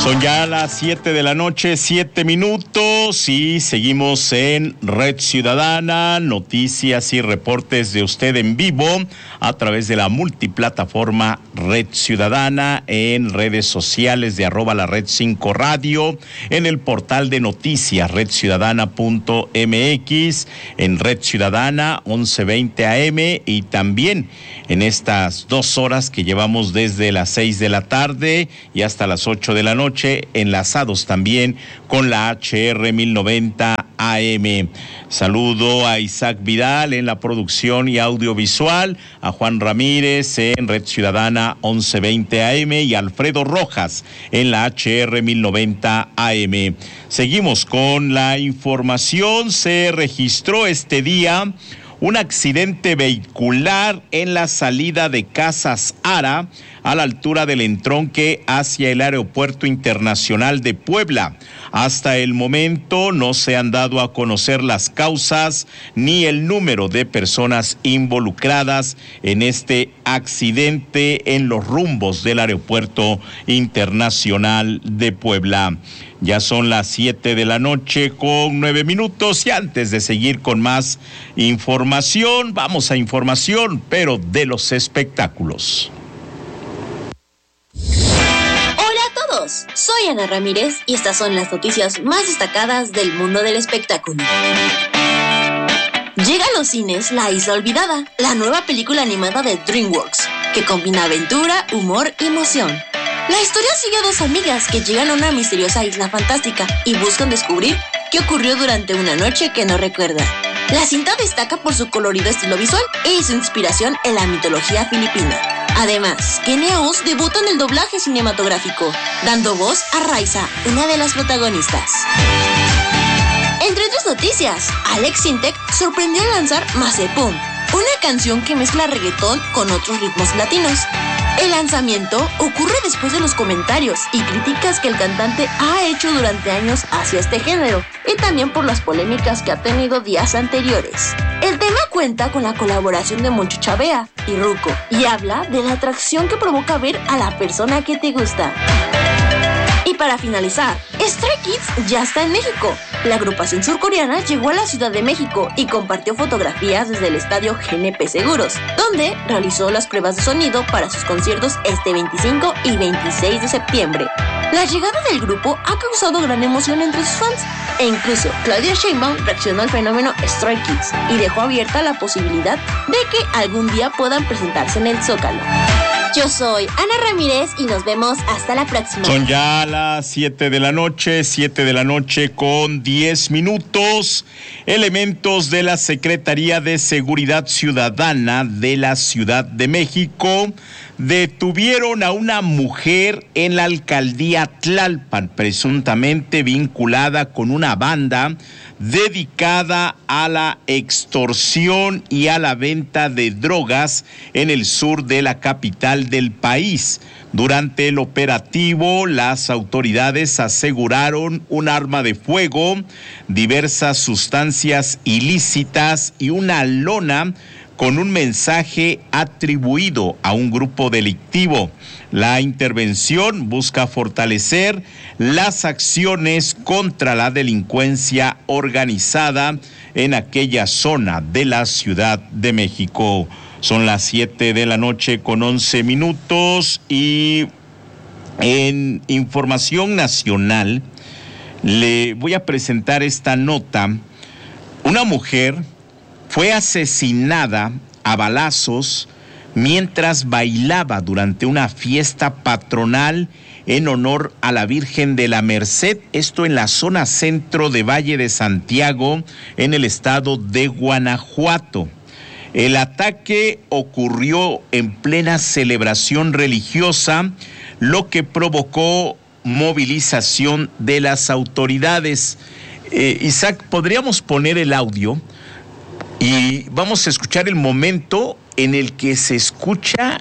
Son ya las 7 de la noche, 7 minutos, y seguimos en Red Ciudadana, noticias y reportes de usted en vivo a través de la multiplataforma Red Ciudadana, en redes sociales de @la Red 5 Radio, en el portal de noticias redciudadana.mx, en Red Ciudadana 1120 AM, y también en estas 2 horas que llevamos desde las 6 de la tarde y hasta las 8 de la noche, enlazados también con la HR 1090 AM. Saludo a Isaac Vidal en la producción y audiovisual, a Juan Ramírez en Red Ciudadana 1120 AM y Alfredo Rojas en la HR 1090 AM. Seguimos con la información. Se registró este día un accidente vehicular en la salida de Casas Ara, a la altura del entronque hacia el Aeropuerto Internacional de Puebla. Hasta el momento no se han dado a conocer las causas ni el número de personas involucradas en este accidente en los rumbos del Aeropuerto Internacional de Puebla. Ya son las 7 de la noche con 9 minutos, y antes de seguir con más información, vamos a información, pero de los espectáculos. Hola a todos, soy Ana Ramírez y estas son las noticias más destacadas del mundo del espectáculo. Llega a los cines La Isla Olvidada, la nueva película animada de DreamWorks, que combina aventura, humor y emoción. La historia sigue a 2 amigas que llegan a una misteriosa isla fantástica y buscan descubrir qué ocurrió durante una noche que no recuerdan. La cinta destaca por su colorido estilo visual y su inspiración en la mitología filipina. Además, Kenia Os debuta en el doblaje cinematográfico, dando voz a Raiza, una de las protagonistas. Entre otras noticias, Alex Sintek sorprendió al lanzar Mazepum, una canción que mezcla reggaetón con otros ritmos latinos. El lanzamiento ocurre después de los comentarios y críticas que el cantante ha hecho durante años hacia este género, y también por las polémicas que ha tenido días anteriores. El tema cuenta con la colaboración de Moncho Chavea y Ruko, y habla de la atracción que provoca ver a la persona que te gusta. Y para finalizar, Stray Kids ya está en México. La agrupación surcoreana llegó a la Ciudad de México y compartió fotografías desde el estadio GNP Seguros, donde realizó las pruebas de sonido para sus conciertos este 25 y 26 de septiembre. La llegada del grupo ha causado gran emoción entre sus fans, e incluso Claudia Sheinbaum reaccionó al fenómeno Stray Kids y dejó abierta la posibilidad de que algún día puedan presentarse en el Zócalo. Yo soy Ana Ramírez y nos vemos hasta la próxima. Son ya las 7 de la noche con 10 minutos. Elementos de la Secretaría de Seguridad Ciudadana de la Ciudad de México detuvieron a una mujer en la alcaldía Tlalpan, presuntamente vinculada con una banda dedicada a la extorsión y a la venta de drogas en el sur de la capital del país. Durante el operativo, las autoridades aseguraron un arma de fuego, diversas sustancias ilícitas y una lona con un mensaje atribuido a un grupo delictivo. La intervención busca fortalecer las acciones contra la delincuencia organizada en aquella zona de la Ciudad de México. Son las 7 de la noche con 11 minutos, y en información nacional le voy a presentar esta nota. Una mujer fue asesinada a balazos mientras bailaba durante una fiesta patronal en honor a la Virgen de la Merced, esto en la zona centro de Valle de Santiago, en el estado de Guanajuato. El ataque ocurrió en plena celebración religiosa, lo que provocó movilización de las autoridades. Isaac, ¿podríamos poner el audio? Y vamos a escuchar el momento en el que se escucha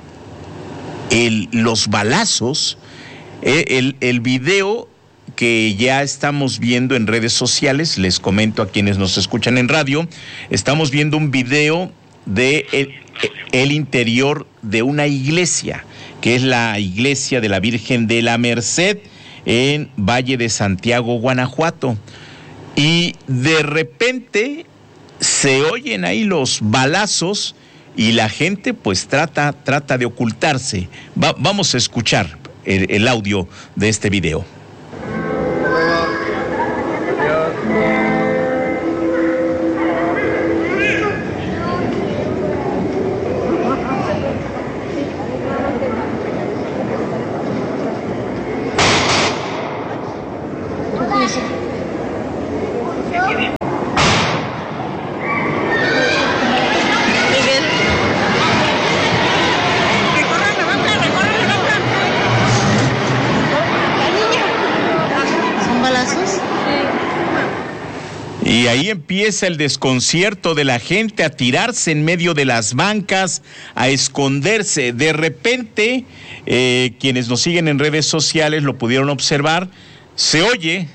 los balazos, el video que ya estamos viendo en redes sociales. Les comento a quienes nos escuchan en radio, estamos viendo un video de el interior de una iglesia, que es la iglesia de la Virgen de la Merced, en Valle de Santiago, Guanajuato. Y de repente se oyen ahí los balazos y la gente pues trata de ocultarse. Vamos a escuchar el audio de este video. Y ahí empieza el desconcierto de la gente a tirarse en medio de las bancas, a esconderse. De repente, quienes nos siguen en redes sociales lo pudieron observar, se oye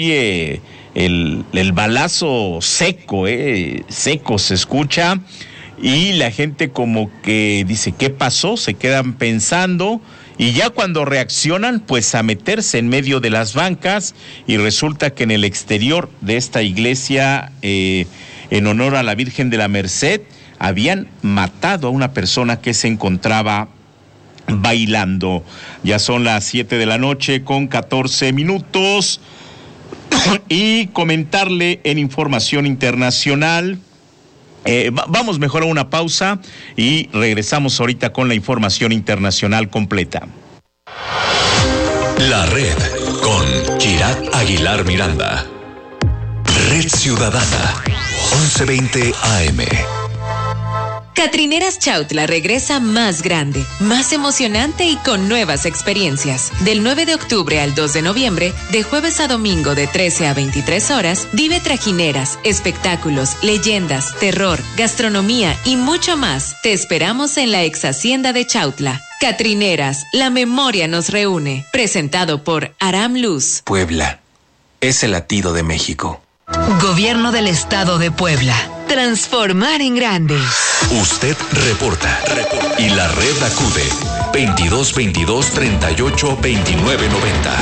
el balazo seco, seco se escucha, y la gente como que dice, ¿qué pasó? Se quedan pensando. Y ya cuando reaccionan, pues a meterse en medio de las bancas, y resulta que en el exterior de esta iglesia, en honor a la Virgen de la Merced, habían matado a una persona que se encontraba bailando. Ya son las 7 de la noche con 14 minutos. Y comentarle en información internacional. Vamos mejor a una pausa y regresamos ahorita con la información internacional completa. La red con Kirat Aguilar Miranda. Red Ciudadana 1120 AM. Catrineras Chautla regresa más grande, más emocionante y con nuevas experiencias. Del 9 de octubre al 2 de noviembre, de jueves a domingo de 13 a 23 horas, vive trajineras, espectáculos, leyendas, terror, gastronomía y mucho más. Te esperamos en la ex hacienda de Chautla. Catrineras, la memoria nos reúne. Presentado por Aram Luz. Puebla es el latido de México. Gobierno del Estado de Puebla. Transformar en grande. Usted reporta y la red acude 22 22 38 29 90.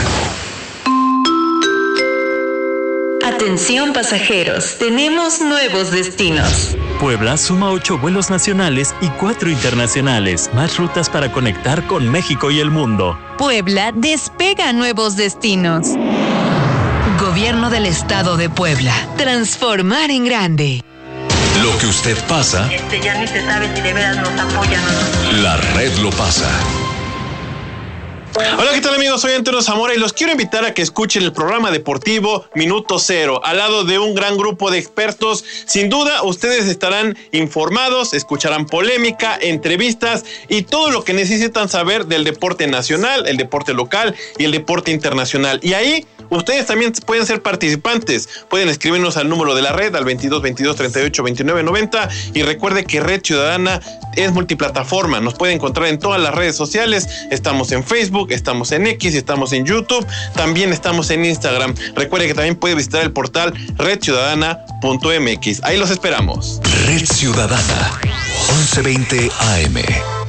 Atención pasajeros, tenemos nuevos destinos. Puebla suma 8 vuelos nacionales y 4 internacionales, más rutas para conectar con México y el mundo. Puebla despega nuevos destinos. Gobierno del Estado de Puebla. Transformar en grande. Lo que usted pasa, ya ni se sabe si de veras nos apoyan o no. La red lo pasa. Hola, ¿qué tal amigos? Soy Antonio Zamora y los quiero invitar a que escuchen el programa deportivo Minuto Cero, al lado de un gran grupo de expertos. Sin duda, ustedes estarán informados, escucharán polémica, entrevistas y todo lo que necesitan saber del deporte nacional, el deporte local y el deporte internacional. Y ahí ustedes también pueden ser participantes. Pueden escribirnos al número de la red, al 22 22 38 29 90. Y recuerde que Red Ciudadana es multiplataforma. Nos puede encontrar en todas las redes sociales. Estamos en Facebook, estamos en X, estamos en YouTube. También estamos en Instagram. Recuerde que también puede visitar el portal redciudadana.mx. Ahí los esperamos. Red Ciudadana 1120 AM.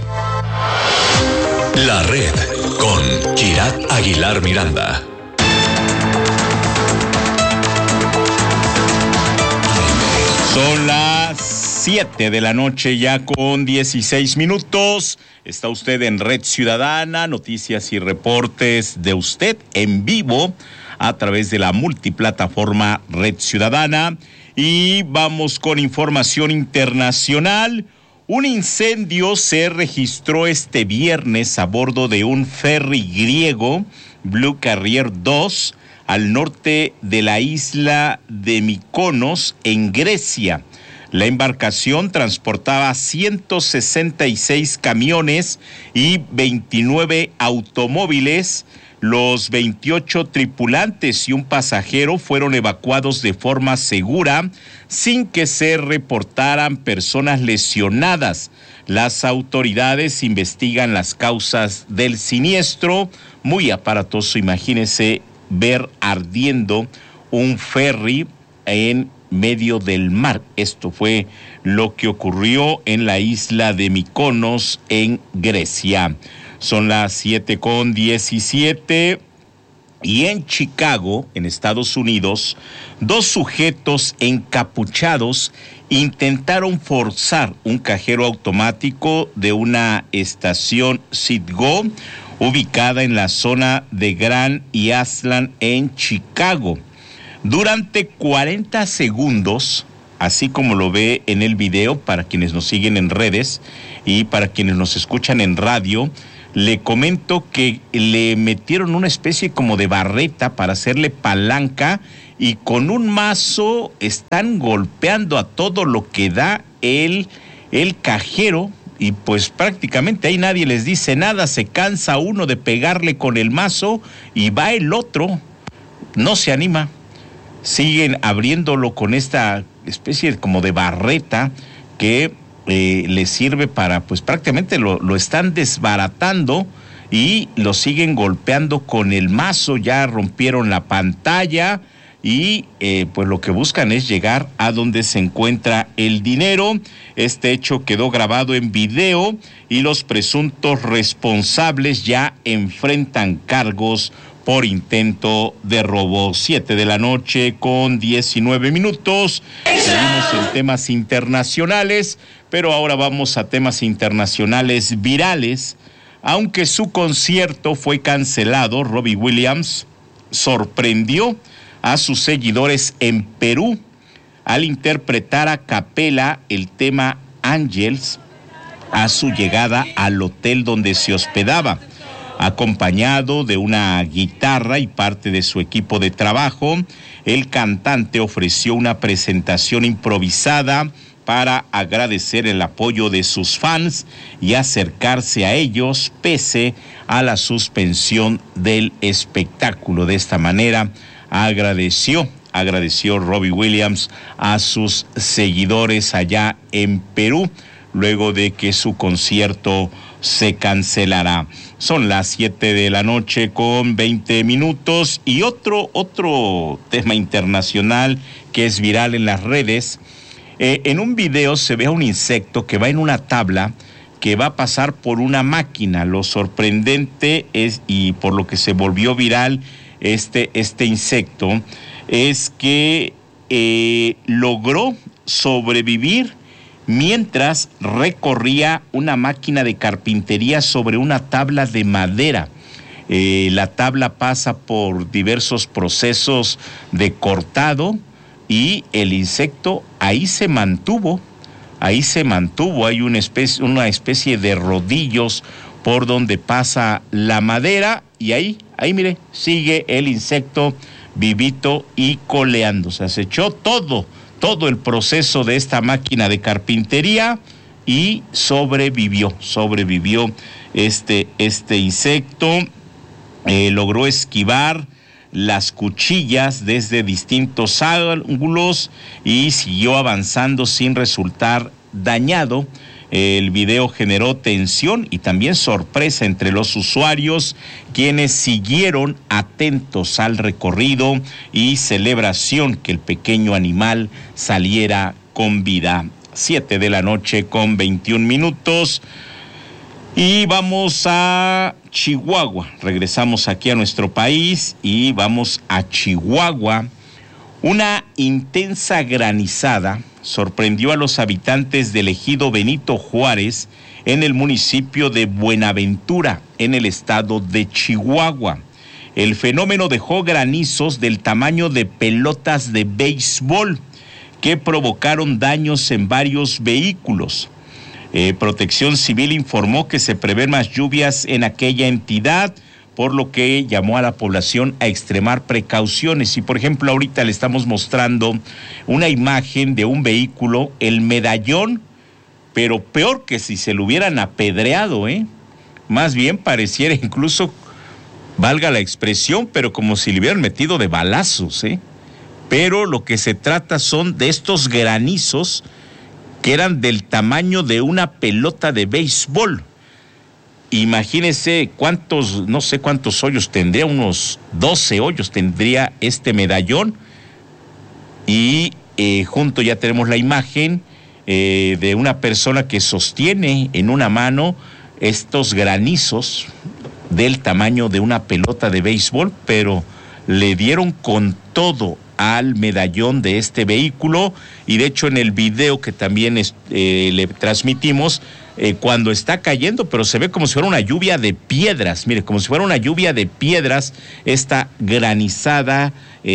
La red con Kirat Aguilar Miranda. Son las 7 de la noche ya con 16 minutos. Está usted en Red Ciudadana, noticias y reportes de usted en vivo a través de la multiplataforma Red Ciudadana. Y vamos con información internacional. Un incendio se registró este viernes a bordo de un ferry griego, Blue Carrier 2, al norte de la isla de Mykonos, en Grecia. La embarcación transportaba 166 camiones y 29 automóviles. Los 28 tripulantes y un pasajero fueron evacuados de forma segura, sin que se reportaran personas lesionadas. Las autoridades investigan las causas del siniestro. Muy aparatoso, imagínese ver ardiendo un ferry en medio del mar. Esto fue lo que ocurrió en la isla de Mykonos, en Grecia. Son las 7:17. Y en Chicago, en Estados Unidos, 2 sujetos encapuchados intentaron forzar un cajero automático de una estación Citgo ubicada en la zona de Grand Island en Chicago. Durante 40 segundos, así como lo ve en el video, para quienes nos siguen en redes y para quienes nos escuchan en radio, le comento que le metieron una especie como de barreta para hacerle palanca y con un mazo están golpeando a todo lo que da el cajero y pues prácticamente ahí nadie les dice nada, se cansa uno de pegarle con el mazo y va el otro, no se anima, siguen abriéndolo con esta especie como de barreta que le sirve para, pues prácticamente lo están desbaratando y lo siguen golpeando con el mazo, ya rompieron la pantalla y pues lo que buscan es llegar a donde se encuentra el dinero. Este hecho quedó grabado en video y los presuntos responsables ya enfrentan cargos por intento de robo. 7 de la noche con 19 minutos. Seguimos en temas internacionales, pero ahora vamos a temas internacionales virales. Aunque su concierto fue cancelado, Robbie Williams sorprendió a sus seguidores en Perú al interpretar a capela el tema Angels a su llegada al hotel donde se hospedaba. Acompañado de una guitarra y parte de su equipo de trabajo, el cantante ofreció una presentación improvisada para agradecer el apoyo de sus fans y acercarse a ellos pese a la suspensión del espectáculo. De esta manera agradeció Robbie Williams a sus seguidores allá en Perú, luego de que su concierto se cancelará. Son las 7 de la noche con 20 minutos y otro tema internacional que es viral en las redes. En un video se ve a un insecto que va en una tabla que va a pasar por una máquina. Lo sorprendente es, y por lo que se volvió viral este insecto, es que logró sobrevivir mientras recorría una máquina de carpintería sobre una tabla de madera. La tabla pasa por diversos procesos de cortado y el insecto ahí se mantuvo. Hay una especie de rodillos por donde pasa la madera y ahí mire, sigue el insecto vivito y coleándose. Se echó todo el proceso de esta máquina de carpintería y sobrevivió este insecto. Logró esquivar las cuchillas desde distintos ángulos y siguió avanzando sin resultar dañado. El video generó tensión y también sorpresa entre los usuarios, quienes siguieron atentos al recorrido y celebración que el pequeño animal saliera con vida. 7 de la noche con 21 minutos. Y vamos a Chihuahua. Regresamos aquí a nuestro país y vamos a Chihuahua. Una intensa granizada sorprendió a los habitantes del ejido Benito Juárez en el municipio de Buenaventura, en el estado de Chihuahua. El fenómeno dejó granizos del tamaño de pelotas de béisbol que provocaron daños en varios vehículos. Protección Civil informó que se prevén más lluvias en aquella entidad, por lo que llamó a la población a extremar precauciones. Y por ejemplo, ahorita le estamos mostrando una imagen de un vehículo, el medallón, pero peor que si se lo hubieran apedreado, Más bien pareciera incluso, valga la expresión, pero como si le hubieran metido de balazos, Pero lo que se trata son de estos granizos que eran del tamaño de una pelota de béisbol. Imagínense no sé cuántos hoyos tendría, unos 12 hoyos tendría este medallón. Y junto ya tenemos la imagen de una persona que sostiene en una mano estos granizos. del tamaño de una pelota de béisbol, pero le dieron con todo al medallón de este vehículo, y de hecho en el video que también le transmitimos, cuando está cayendo, pero se ve como si fuera una lluvia de piedras, mire, como si fuera una lluvia de piedras, esta granizada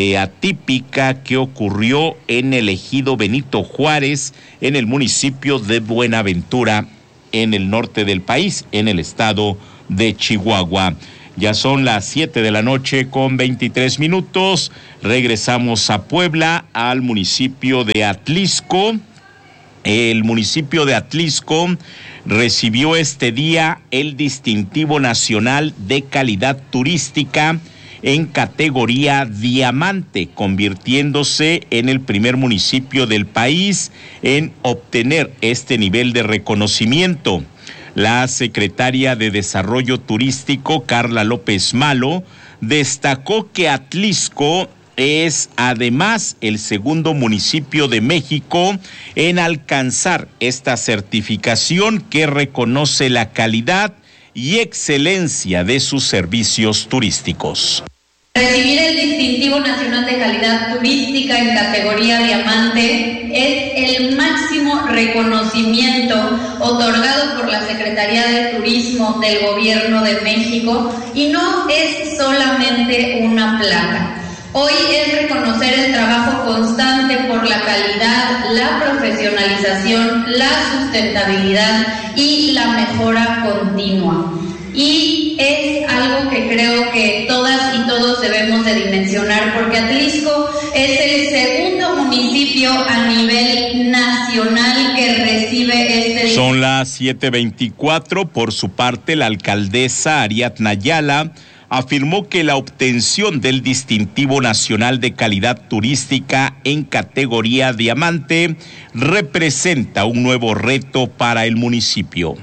atípica que ocurrió en el ejido Benito Juárez, en el municipio de Buenaventura, en el norte del país, en el estado de Chihuahua. Ya son las 7 de la noche con 23 minutos. Regresamos a Puebla, al municipio de Atlixco. El municipio de Atlixco recibió este día el distintivo nacional de calidad turística en categoría diamante, convirtiéndose en el primer municipio del país en obtener este nivel de reconocimiento. La secretaria de Desarrollo Turístico, Carla López Malo, destacó que Atlixco es además el segundo municipio de México en alcanzar esta certificación que reconoce la calidad y excelencia de sus servicios turísticos. Recibir el distintivo nacional de calidad turística en categoría diamante es el máximo reconocimiento otorgado por la Secretaría de Turismo del Gobierno de México, y no es solamente una placa. Hoy es reconocer el trabajo constante por la calidad, la profesionalización, la sustentabilidad y la mejora continua. Y es algo que creo que todas y todos debemos de dimensionar, porque Atlixco es el segundo municipio a nivel nacional que recibe este... Son las 7:24. Por su parte, la alcaldesa Ariadna Ayala afirmó que la obtención del distintivo nacional de calidad turística en categoría diamante representa un nuevo reto para el municipio.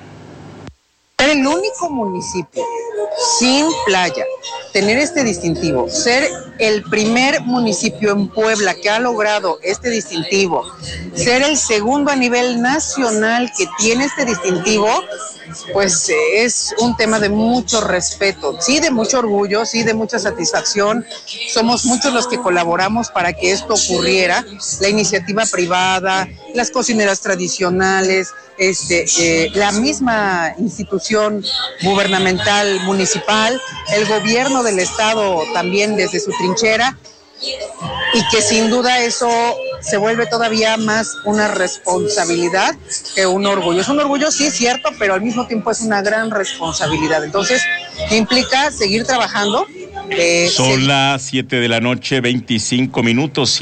Ser el único municipio sin playa, tener este distintivo, ser el primer municipio en Puebla que ha logrado este distintivo, ser el segundo a nivel nacional que tiene este distintivo, pues es un tema de mucho respeto, sí, de mucho orgullo, sí, de mucha satisfacción. Somos muchos los que colaboramos para que esto ocurriera, la iniciativa privada, las cocineras tradicionales, la misma institución gubernamental municipal, el gobierno del estado también desde su trinchera, y que sin duda eso se vuelve todavía más una responsabilidad que un orgullo. Es un orgullo, sí, cierto, pero al mismo tiempo es una gran responsabilidad. Entonces, implica seguir trabajando. Son las 7 de la noche, 25 minutos,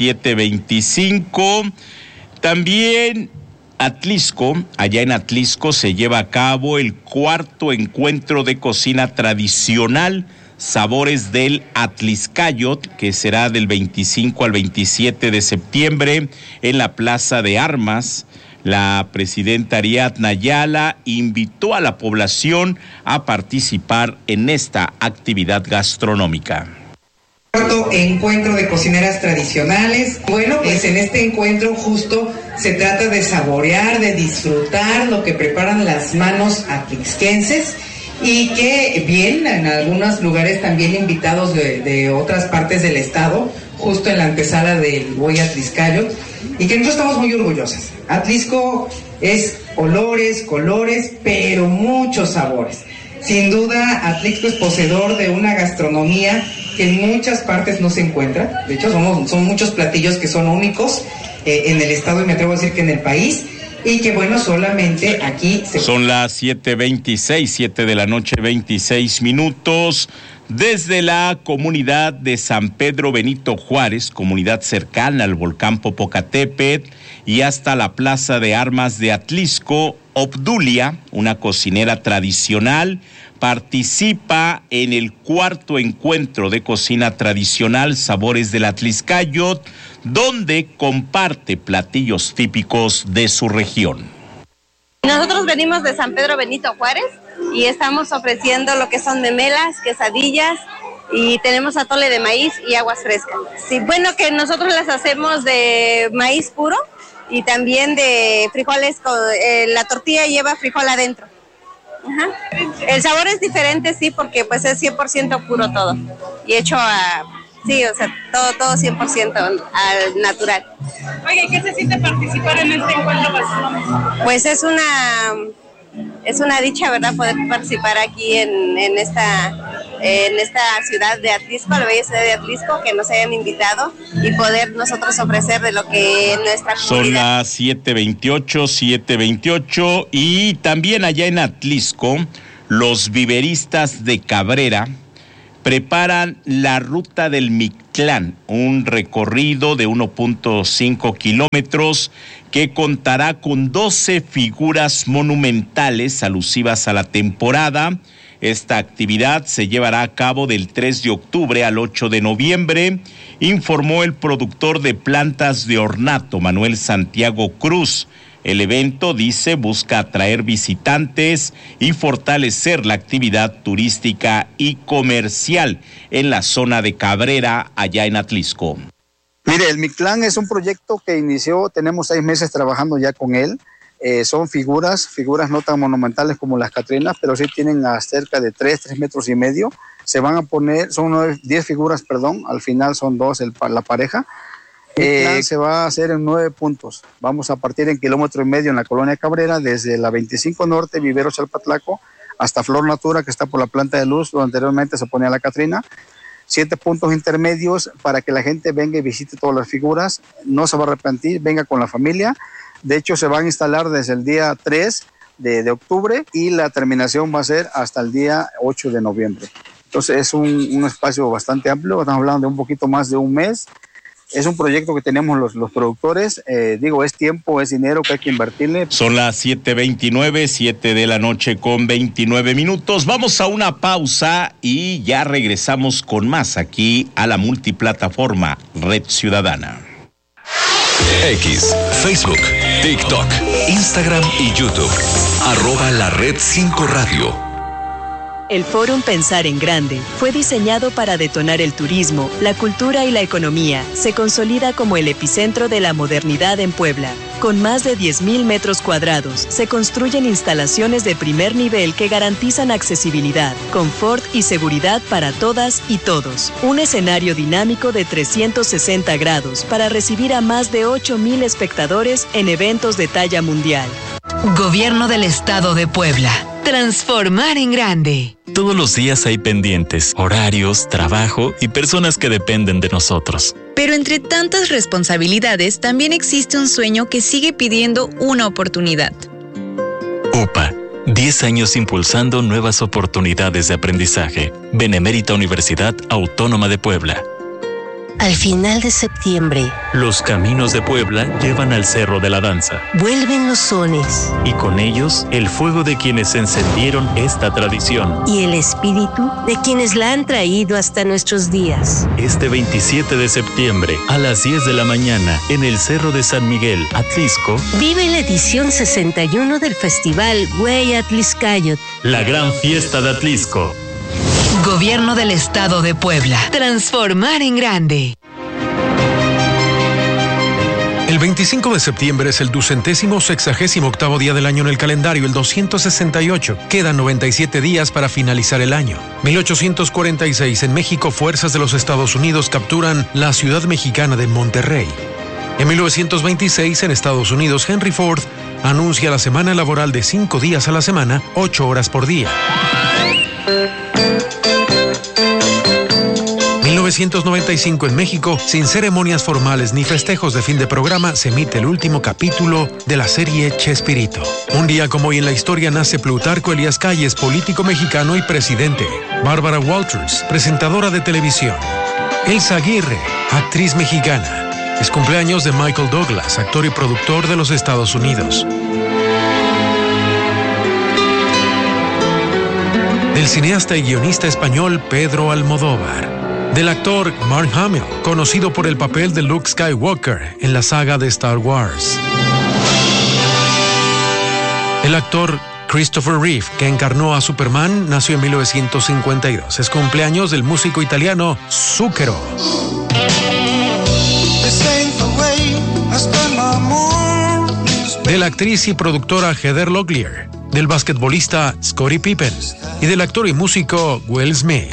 7:25. También Atlixco, allá en Atlixco se lleva a cabo el cuarto encuentro de cocina tradicional, Sabores del Atlixcayot, que será del 25 al 27 de septiembre en la Plaza de Armas. La presidenta Ariadna Ayala invitó a la población a participar en esta actividad gastronómica. Cuarto encuentro de cocineras tradicionales. Bueno, pues en este encuentro justo se trata de saborear, de disfrutar lo que preparan las manos atlixquenses, y que bien, en algunos lugares también invitados de otras partes del estado, justo en la antesala del Buey Atlixcayot, y que nosotros estamos muy orgullosas. Atlixco es olores, colores, pero muchos sabores. Sin duda, Atlixco es poseedor de una gastronomía que en muchas partes no se encuentra. De hecho, son muchos platillos que son únicos en el estado, y me atrevo a decir que en el país. Y que bueno, solamente aquí se... Son las 7:26, 7 de la noche, 26 minutos. Desde la comunidad de San Pedro Benito Juárez, comunidad cercana al volcán Popocatépetl, y hasta la Plaza de Armas de Atlixco, Obdulia, una cocinera tradicional, participa en el cuarto encuentro de cocina tradicional Sabores del Atlixcayot, donde comparte platillos típicos de su región. Nosotros venimos de San Pedro Benito Juárez y estamos ofreciendo lo que son memelas, quesadillas, y tenemos atole de maíz y aguas frescas. Sí, bueno, que nosotros las hacemos de maíz puro y también de frijoles, la tortilla lleva frijol adentro. Ajá. El sabor es diferente, sí, porque pues es 100% puro todo. Y hecho a... Sí, o sea, todo 100% al natural. Oye, ¿qué se siente participar en este encuentro gastronómico? Pues es una dicha, ¿verdad?, poder participar aquí en esta ciudad de Atlisco, la bella ciudad de Atlisco, que nos hayan invitado y poder nosotros ofrecer de lo que nuestra comunidad. Son las 7:28 y también allá en Atlisco, los viveristas de Cabrera preparan la Ruta del Mictlán, un recorrido de 1.5 kilómetros que contará con 12 figuras monumentales alusivas a la temporada. Esta actividad se llevará a cabo del 3 de octubre al 8 de noviembre, informó el productor de plantas de ornato, Manuel Santiago Cruz. El evento, dice, busca atraer visitantes y fortalecer la actividad turística y comercial en la zona de Cabrera, allá en Atlisco. Mire, el Mictlán es un proyecto que inició, tenemos 6 meses trabajando ya con él. Son figuras no tan monumentales como las Catrinas, pero sí tienen a cerca de 3 metros y medio. Se van a poner, son 10 figuras, al final son 2 la pareja. Se va a hacer en 9 puntos. Vamos a partir en 1,5 kilómetros en la colonia Cabrera, desde la 25 Norte, Vivero Chalpatlaco, hasta Flor Natura, que está por la planta de luz, donde anteriormente se ponía la Catrina. 7 puntos intermedios para que la gente venga y visite todas las figuras. No se va a arrepentir, venga con la familia. De hecho, se van a instalar desde el día 3 de octubre y la terminación va a ser hasta el día 8 de noviembre. Entonces, es un espacio bastante amplio. Estamos hablando de un poquito más de un mes. Es un proyecto que tenemos los productores. Es tiempo, es dinero que hay que invertirle. Son las 7:29, 7:29 minutos. Vamos a una pausa y ya regresamos con más aquí a la multiplataforma Red Ciudadana. X, Facebook, TikTok, Instagram y YouTube. @LaRed5Radio. El Fórum Pensar en Grande fue diseñado para detonar el turismo, la cultura y la economía. Se consolida como el epicentro de la modernidad en Puebla. Con más de 10,000 metros cuadrados, se construyen instalaciones de primer nivel que garantizan accesibilidad, confort y seguridad para todas y todos. Un escenario dinámico de 360 grados para recibir a más de 8,000 espectadores en eventos de talla mundial. Gobierno del Estado de Puebla. Transformar en grande. Todos los días hay pendientes, horarios, trabajo y personas que dependen de nosotros. Pero entre tantas responsabilidades, también existe un sueño que sigue pidiendo una oportunidad. UPA, 10 años impulsando nuevas oportunidades de aprendizaje. Benemérita Universidad Autónoma de Puebla. Al final de septiembre, los caminos de Puebla llevan al Cerro de la Danza. Vuelven los sones. Y con ellos, el fuego de quienes encendieron esta tradición. Y el espíritu de quienes la han traído hasta nuestros días. Este 27 de septiembre, a las 10 de la mañana, en el Cerro de San Miguel, Atlisco, vive la edición 61 del Festival Güey Atliscayot. La gran fiesta de Atlisco. Gobierno del Estado de Puebla. Transformar en grande. El 25 de septiembre es el 268º día del año en el calendario, el 268. Quedan 97 días para finalizar el año. 1846, en México, fuerzas de los Estados Unidos capturan la ciudad mexicana de Monterrey. En 1926, en Estados Unidos, Henry Ford anuncia la semana laboral de 5 días a la semana, 8 horas por día. 1995, en México, sin ceremonias formales ni festejos de fin de programa, se emite el último capítulo de la serie Chespirito. Un día como hoy en la historia nace Plutarco Elías Calles, político mexicano y presidente. Bárbara Walters, presentadora de televisión. Elsa Aguirre, actriz mexicana. Es cumpleaños de Michael Douglas, actor y productor de los Estados Unidos. Del cineasta y guionista español Pedro Almodóvar. Del actor Mark Hamill, conocido por el papel de Luke Skywalker en la saga de Star Wars. El actor Christopher Reeve, que encarnó a Superman, nació en 1952. Es cumpleaños del músico italiano Zucchero. De la actriz y productora Heather Locklear. del basquetbolista Scottie Pippen y del actor y músico Will Smith.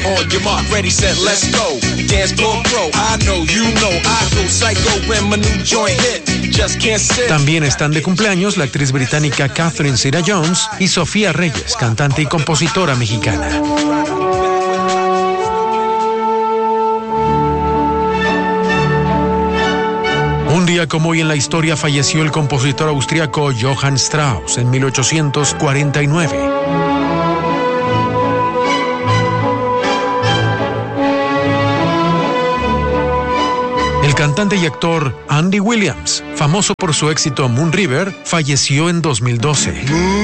También están de cumpleaños la actriz británica Catherine Zeta-Jones y Sofía Reyes, cantante y compositora mexicana. Un día como hoy en la historia falleció el compositor austriaco Johann Strauss en 1849. El cantante y actor Andy Williams, famoso por su éxito Moon River, falleció en 2012.